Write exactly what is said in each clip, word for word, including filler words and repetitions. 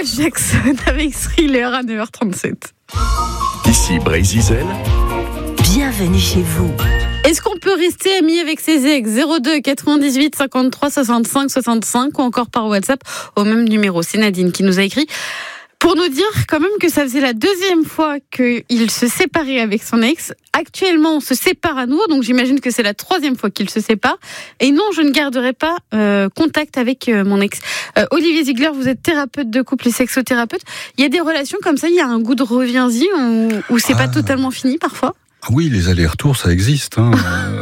Michael Jackson avec Thriller à neuf heures trente-sept. Ici Brésil. Bienvenue chez vous. Est-ce qu'on peut rester amis avec ses ex? zéro deux quatre-vingt-dix-huit cinquante-trois soixante-cinq soixante-cinq ou encore par WhatsApp au même numéro. C'est Nadine qui nous a écrit pour nous dire quand même que ça faisait la deuxième fois qu'il se séparait avec son ex. Actuellement, on se sépare à nouveau, donc j'imagine que c'est la troisième fois qu'il se sépare. Et non, je ne garderai pas euh, contact avec euh, mon ex. Euh, Olivier Ziegler, vous êtes thérapeute de couple et sexothérapeute. Il y a des relations comme ça, il y a un goût de reviens-y où, où c'est ah. pas totalement fini parfois? Ah oui, les allers-retours, ça existe. Hein.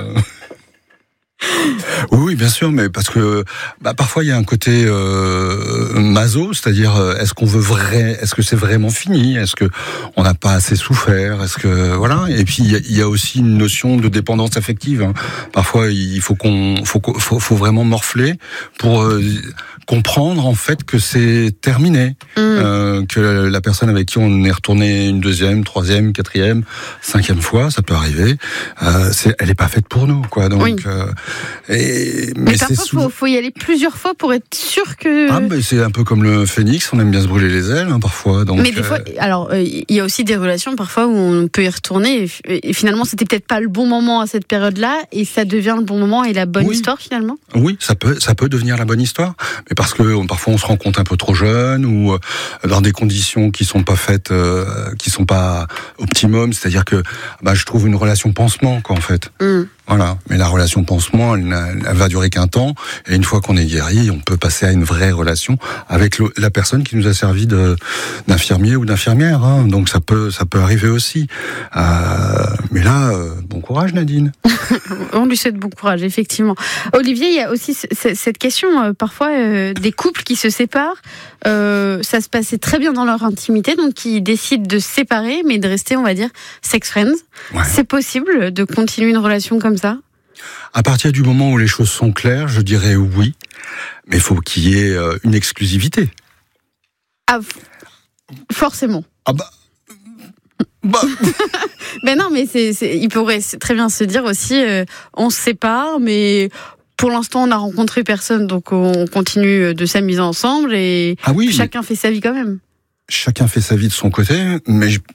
Oui, oui, bien sûr, mais parce que bah, parfois il y a un côté euh, maso, c'est-à-dire est-ce qu'on veut vrai, est-ce que c'est vraiment fini, est-ce que on n'a pas assez souffert, est-ce que voilà. Et puis il y, y a aussi une notion de dépendance affective. Hein. Parfois il faut qu'on, faut, faut, faut vraiment morfler pour euh, comprendre en fait que c'est terminé, mmh. euh, que la personne avec qui on est retourné une deuxième, troisième, quatrième, cinquième fois, ça peut arriver. Euh, c'est, elle est pas faite pour nous, quoi. Donc. Oui. Euh, Et, mais, mais parfois, il souvent... faut, faut y aller plusieurs fois pour être sûr que... Ah, mais c'est un peu comme le phénix, on aime bien se brûler les ailes, hein, parfois. Donc, mais des euh... fois, alors, il euh, y a aussi des relations, parfois, où on peut y retourner, et, et finalement, c'était peut-être pas le bon moment à cette période-là, et ça devient le bon moment et la bonne oui. histoire, finalement. Oui, ça peut, ça peut devenir la bonne histoire, mais parce que on, parfois, on se rend compte un peu trop jeune, ou euh, dans des conditions qui sont pas faites, euh, qui sont pas optimum, c'est-à-dire que, bah, je trouve une relation pansement, quoi, en fait. Mm. Voilà, mais la relation pansement, elle, elle va durer qu'un temps, et une fois qu'on est guéri, on peut passer à une vraie relation avec le, la personne qui nous a servi de, d'infirmier ou d'infirmière. Hein. Donc ça peut, ça peut arriver aussi. Euh, mais là, euh, bon courage, Nadine. On lui souhaite bon courage, effectivement. Olivier, il y a aussi c- c- cette question, euh, parfois euh, des couples qui se séparent. Euh, ça se passait très bien dans leur intimité, donc qui décident de se séparer, mais de rester, on va dire, sex friends. Ouais. C'est possible de continuer une relation comme ça? À partir du moment où les choses sont claires, je dirais oui, mais il faut qu'il y ait une exclusivité. Ah, forcément. Ah bah... bah... ben non, mais c'est, c'est, il pourrait très bien se dire aussi, euh, on se sépare, mais... Pour l'instant, on n'a rencontré personne, donc on continue de s'amuser ensemble et ah oui, chacun fait sa vie quand même. Chacun fait sa vie de son côté, mais je,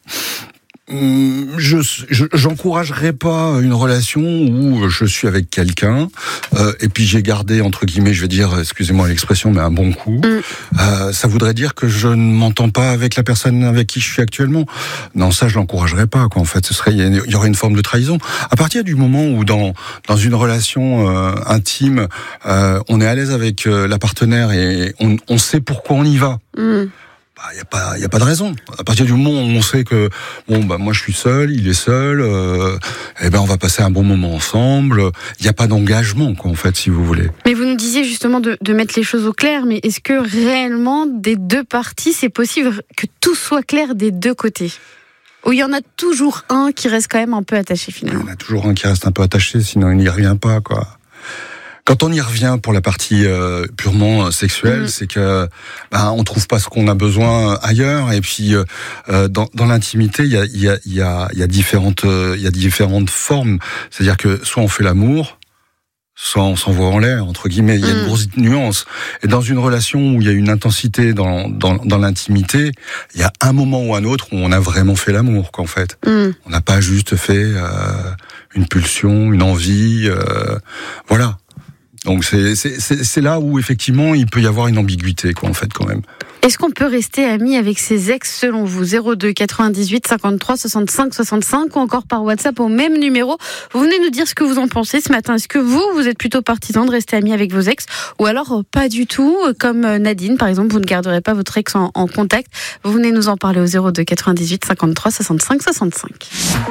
je, je j'encouragerais pas une relation où je suis avec quelqu'un euh, et puis j'ai gardé entre guillemets, je vais dire, excusez-moi l'expression, mais un bon coup. Mm. Euh, ça voudrait dire que je ne m'entends pas avec la personne avec qui je suis actuellement. Non, ça je l'encouragerais pas. Quoi. En fait, ce serait, il y aurait une forme de trahison. À partir du moment où dans dans une relation euh, intime, euh, on est à l'aise avec euh, la partenaire et on, on sait pourquoi on y va. Mm. Il n'y a pas, il y a pas de raison. À partir du moment où on sait que bon bah moi je suis seul, il est seul, euh, eh ben on va passer un bon moment ensemble. Il n'y a pas d'engagement quoi en fait si vous voulez. Mais vous nous disiez justement de, de mettre les choses au clair. Mais est-ce que réellement des deux parties c'est possible que tout soit clair des deux côtés? Ou il y en a toujours un qui reste quand même un peu attaché finalement? Il y en a toujours un qui reste un peu attaché, sinon il n'y revient pas quoi. Quand on y revient pour la partie euh, purement sexuelle, mmh. c'est que ben on trouve pas ce qu'on a besoin ailleurs. Et puis euh, dans, dans l'intimité, il y a il y a il y a il y a différentes il y a différentes formes. C'est-à-dire que soit on fait l'amour, soit on s'envoie en l'air entre guillemets. Il y a mmh. une grosse nuance. Et dans une relation où il y a une intensité dans dans dans l'intimité, il y a un moment ou un autre où on a vraiment fait l'amour qu'en fait. Mmh. On n'a pas juste fait euh, une pulsion, une envie, euh, voilà. Donc c'est, c'est, c'est, c'est là où effectivement il peut y avoir une ambiguïté quoi en fait quand même. Est-ce qu'on peut rester amis avec ses ex selon vous? zéro deux quatre-vingt-dix-huit cinquante-trois soixante-cinq soixante-cinq ou encore par WhatsApp au même numéro. Vous venez nous dire ce que vous en pensez ce matin. Est-ce que vous, vous êtes plutôt partisan de rester amis avec vos ex ou alors pas du tout? Comme Nadine par exemple, vous ne garderez pas votre ex en, en contact. Vous venez nous en parler au zéro deux quatre-vingt-dix-huit cinquante-trois soixante-cinq soixante-cinq.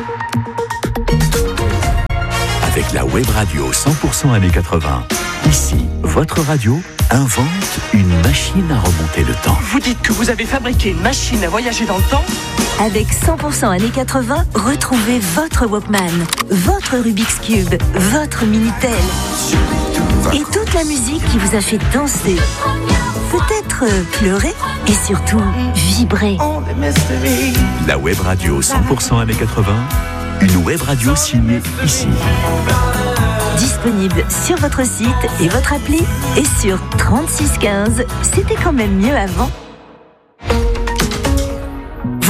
Avec la web radio cent pour cent années quatre-vingts. Ici, votre radio invente une machine à remonter le temps. Vous dites que vous avez fabriqué une machine à voyager dans le temps? Avec cent pour cent années quatre-vingts, retrouvez votre Walkman, votre Rubik's Cube, votre Minitel et toute la musique qui vous a fait danser, peut-être pleurer et surtout vibrer. La web radio cent pour cent années quatre-vingts, une web radio signée ici. Disponible sur votre site et votre appli et sur trente-six quinze. C'était quand même mieux avant.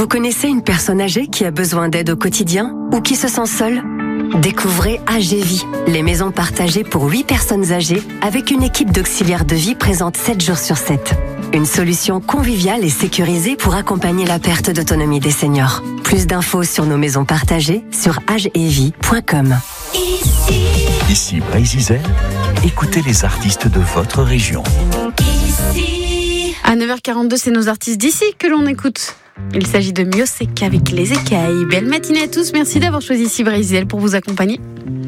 Vous connaissez une personne âgée qui a besoin d'aide au quotidien ou qui se sent seule ? Découvrez A G Vie, les maisons partagées pour huit personnes âgées avec une équipe d'auxiliaires de vie présente sept jours sur sept. Une solution conviviale et sécurisée pour accompagner la perte d'autonomie des seniors. Plus d'infos sur nos maisons partagées sur agevie point com. Ici, Ici Brésil, écoutez les artistes de votre région. Ici. À neuf heures quarante-deux, c'est nos artistes d'ici que l'on écoute. Il s'agit de Miosek avec les écailles. Belle matinée à tous, merci d'avoir choisi Ici Brésil pour vous accompagner.